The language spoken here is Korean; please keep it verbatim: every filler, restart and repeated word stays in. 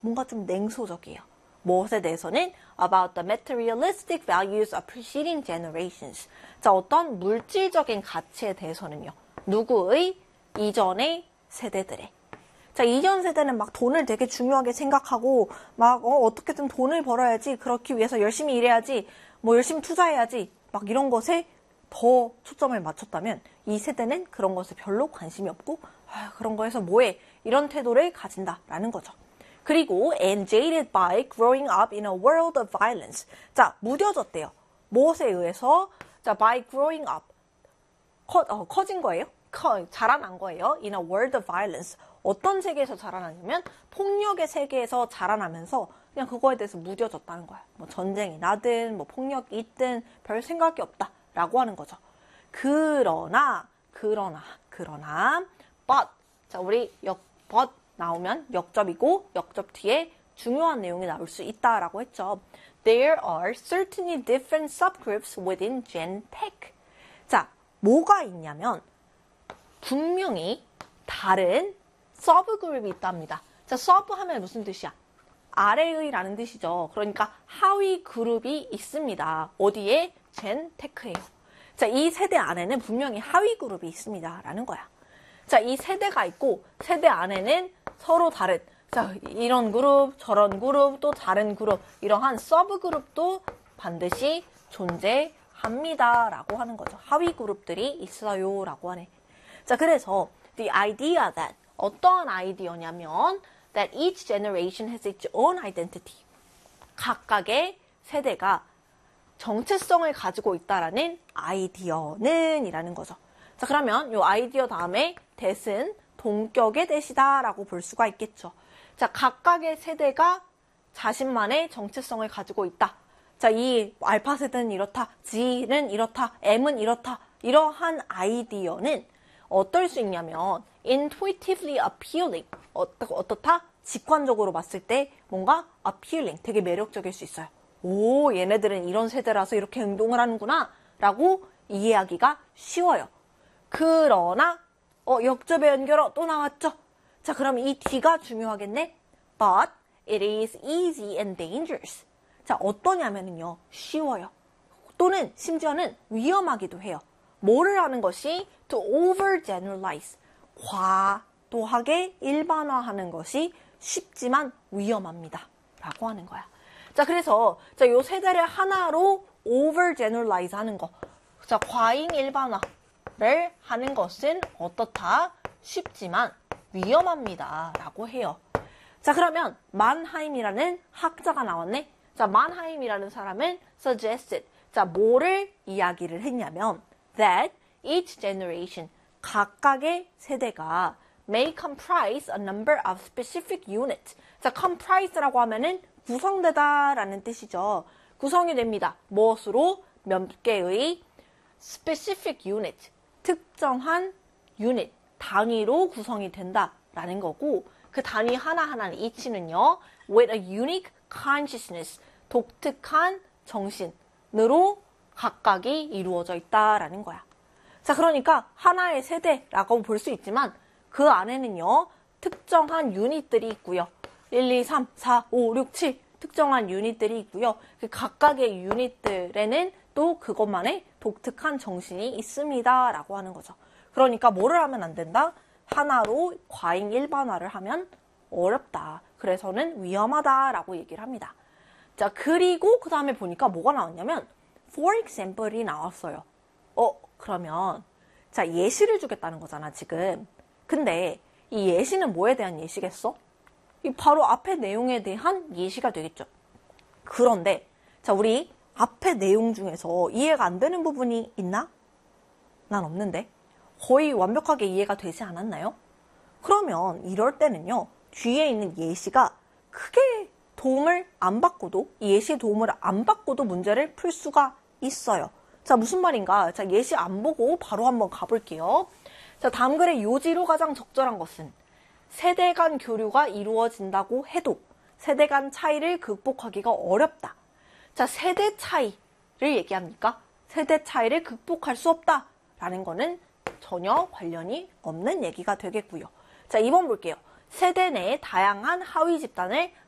뭔가 좀 냉소적이에요. 무엇에 대해서는 about the materialistic values of preceding generations. 자, 어떤 물질적인 가치에 대해서는요. 누구의? 이전의 세대들의. 자, 이전 세대는 막 돈을 되게 중요하게 생각하고 막 어, 어떻게든 돈을 벌어야지, 그렇기 위해서 열심히 일해야지, 뭐 열심히 투자해야지, 막 이런 것에 더 초점을 맞췄다면 이 세대는 그런 것에 별로 관심이 없고 아, 그런 거에서 뭐해? 이런 태도를 가진다라는 거죠. 그리고 and jaded by growing up in a world of violence. 자, 무뎌졌대요. 무엇에 의해서? 자, by growing up. 커, 어, 커진 거예요? 커, 자라난 거예요. in a world of violence. 어떤 세계에서 자라나냐면 폭력의 세계에서 자라나면서 그냥 그거에 대해서 무뎌졌다는 거야. 뭐 전쟁이 나든 뭐 폭력이 있든 별 생각이 없다라고 하는 거죠. 그러나 그러나 그러나 but. 자, 우리 역 but 나오면 역접이고 역접 뒤에 중요한 내용이 나올 수 있다라고 했죠. There are certainly different subgroups within Gen Tech. 자, 뭐가 있냐면 분명히 다른 서브그룹이 있답니다. 자, 서브 하면 무슨 뜻이야? 아래의 라는 뜻이죠. 그러니까 하위 그룹이 있습니다. 어디에? Gen Tech예요. 자, 이 세대 안에는 분명히 하위 그룹이 있습니다. 라는 거야. 자, 이 세대가 있고 세대 안에는 서로 다른, 자, 이런 그룹, 저런 그룹, 또 다른 그룹, 이러한 서브 그룹도 반드시 존재합니다. 라고 하는 거죠. 하위 그룹들이 있어요. 라고 하네. 자, 그래서 the idea that, 어떠한 아이디어냐면 that each generation has its own identity. 각각의 세대가 정체성을 가지고 있다라는 아이디어는 이라는 거죠. 자, 그러면 이 아이디어 다음에 that은 동격의 that이다 라고 볼 수가 있겠죠. 자, 각각의 세대가 자신만의 정체성을 가지고 있다. 자, 이 알파 세대는 이렇다, G는 이렇다, M은 이렇다. 이러한 아이디어는 어떨 수 있냐면 intuitively appealing. 어떠, 어떻다? 직관적으로 봤을 때 뭔가 appealing, 되게 매력적일 수 있어요. 오, 얘네들은 이런 세대라서 이렇게 행동을 하는구나 라고 이해하기가 쉬워요. 그러나 어, 역접의 연결어 또 나왔죠. 자, 그럼 이 D가 중요하겠네. But it is easy and dangerous. 자, 어떠냐면요, 쉬워요. 또는 심지어는 위험하기도 해요. 뭐를 하는 것이? To overgeneralize. 과도하게 일반화하는 것이 쉽지만 위험합니다. 라고 하는 거야. 자, 그래서 자, 요 세대를 하나로 overgeneralize 하는 거. 자, 과잉 일반화를 하는 것은 어떻다? 쉽지만 위험합니다. 라고 해요. 자, 그러면 만하임이라는 학자가 나왔네. 자, 만하임이라는 사람은 suggested. 자, 뭐를 이야기를 했냐면 that each generation, 각각의 세대가 may comprise a number of specific units. 자, comprise라고 하면은 구성되다라는 뜻이죠. 구성이 됩니다. 무엇으로? 몇 개의 specific unit, 특정한 유닛, 단위로 구성이 된다라는 거고, 그 단위 하나하나는 each는요, with a unique consciousness, 독특한 정신으로 각각이 이루어져 있다라는 거야. 자, 그러니까 하나의 세대라고 볼 수 있지만 그 안에는요, 특정한 유닛들이 있고요. 일, 이, 삼, 사, 오, 육, 칠 특정한 유닛들이 있고요. 그 각각의 유닛들에는 또 그것만의 독특한 정신이 있습니다. 라고 하는 거죠. 그러니까 뭐를 하면 안 된다? 하나로 과잉 일반화를 하면 어렵다. 그래서는 위험하다라고 얘기를 합니다. 자, 그리고 그 다음에 보니까 뭐가 나왔냐면 for example이 나왔어요. 어, 그러면 자, 예시를 주겠다는 거잖아, 지금. 근데 이 예시는 뭐에 대한 예시겠어? 이 바로 앞의 내용에 대한 예시가 되겠죠. 그런데 자, 우리 앞의 내용 중에서 이해가 안 되는 부분이 있나? 난 없는데. 거의 완벽하게 이해가 되지 않았나요? 그러면 이럴 때는요, 뒤에 있는 예시가 크게 도움을 안 받고도, 이 예시의 도움을 안 받고도 문제를 풀 수가 있어요. 자, 무슨 말인가? 자, 예시 안 보고 바로 한번 가볼게요. 자, 다음 글의 요지로 가장 적절한 것은 세대 간 교류가 이루어진다고 해도 세대 간 차이를 극복하기가 어렵다. 자, 세대 차이를 얘기합니까? 세대 차이를 극복할 수 없다라는 거는 전혀 관련이 없는 얘기가 되겠고요. 자, 이 번 볼게요. 세대 내의 다양한 하위 집단을